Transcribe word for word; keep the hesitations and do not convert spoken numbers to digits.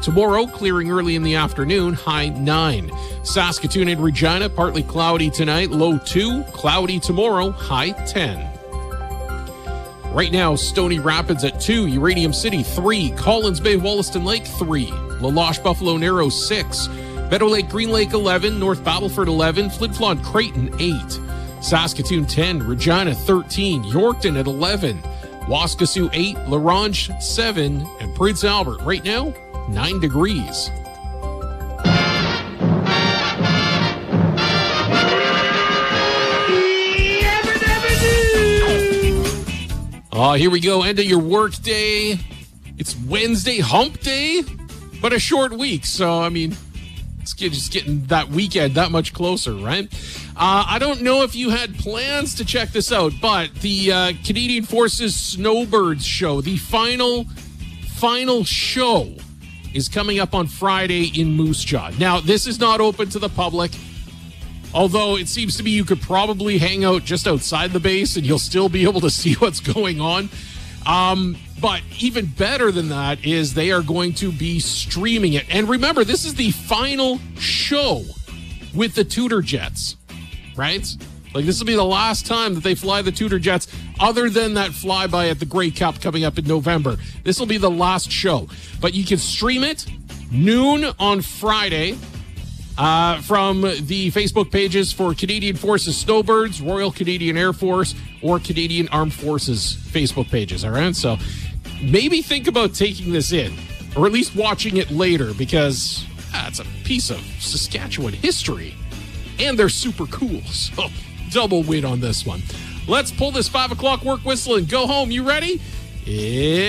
Tomorrow, clearing early in the afternoon, high nine. Saskatoon and Regina, partly cloudy tonight, low two. Cloudy tomorrow, high ten. Right now, Stony Rapids at two, Uranium City three, Collins Bay, Wollaston Lake three, La Loche, Buffalo Narrows six, Meadow Lake, Green Lake eleven, North Battleford eleven, Flin Flon, Creighton eight, Saskatoon ten, Regina thirteen, Yorkton at eleven, Waskesiu eight, La Ronge seven, and Prince Albert right now nine degrees. Oh, here we go. End of your work day. It's Wednesday, hump day, but a short week. So, I mean, it's just getting that weekend that much closer, right? Uh, I don't know if you had plans to check this out, but the uh, Canadian Forces Snowbirds show, the final, final show is coming up on Friday in Moose Jaw. Now, this is not open to the public. Although it seems to me you could probably hang out just outside the base and you'll still be able to see what's going on. Um, but even better than that is they are going to be streaming it. And remember, this is the final show with the Tudor Jets, right? Like, this will be the last time that they fly the Tudor Jets other than that flyby at the Grey Cup coming up in November. This will be the last show. But you can stream it noon on Friday. Uh, from the Facebook pages for Canadian Forces Snowbirds, Royal Canadian Air Force, or Canadian Armed Forces Facebook pages, all right? So maybe think about taking this in, or at least watching it later, because ah, it's a piece of Saskatchewan history, and they're super cool, so double win on this one. Let's pull this five o'clock work whistle and go home. You ready? Yeah.